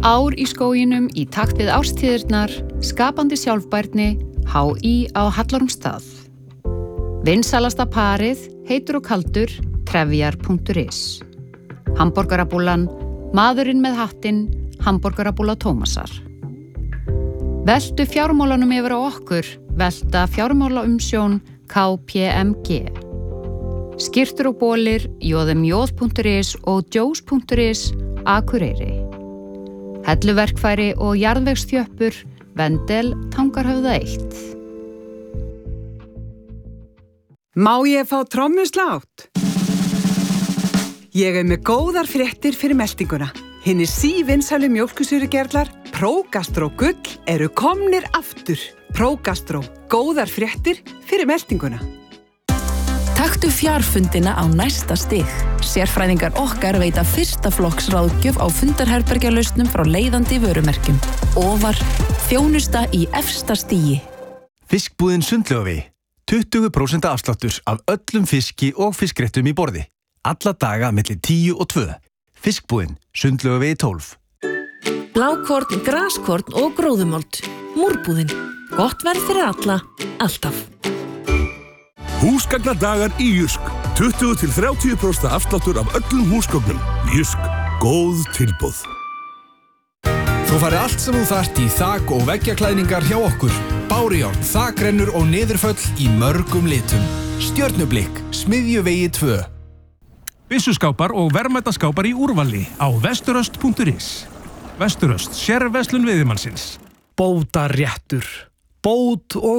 Ár í skóginum í takt við árstíðirnar, skapandi sjálfbærni, HÍ á Hallormsstað. Vinsalasta parið, heitur og kaldur, trefjar.is. Hamborgarabúlan, maðurinn með hattinn, hamborgarabúla Tómasar. Veltu fjármálanum yfir á okkur, velta fjármálaumsjón KPMG. Skyrtur og bólir, jóðumjóð.is og djós.is, Akureyri. Helluverkfæri og jarðvegsþjöppur, Vendel, Tangarhöfða 1. Má ég fá trommuslátt? Ég með góðar fréttir fyrir meltinguna. Hinir sívinsælu mjólkursýrugerlar Prógastró Gull eru komnir aftur. Prógastró, góðar fréttir fyrir meltinguna. Taktu fjarfundina á næsta stig. Sérfræðingar okkar veita fyrsta flokks ráðgjöf á fundarherbergjalausnum frá leiðandi vörumerkjum. Ofar, þjónusta í efsta stigi. Fiskbúðin Sundlaugavegi. 20% afsláttur af öllum fiski og fiskréttum í borði. Alla daga milli 10 og 2. Fiskbúðin Sundlaugavegi 12. Blákorn, graskorn og gróðumold. Múrbúðin. Gott verð fyrir alla, alltaf. Húsgagnadagar í Jysk. 20-30% afsláttur af öllum húsgögnum. Jysk. Góð tilboð. Þú farið allt sem þú þarft í þak- og veggjaklæðningar hjá okkur. Bárujárn, þakrennur og niðurföll í mörgum litum. Stjörnublikk, Smiðjuvegi 2. Byssuskápar og verðmætaskápar í úrvali á vesturöst.is. Vesturöst, sérverslun veiðimannsins. Bótaréttur. Bót og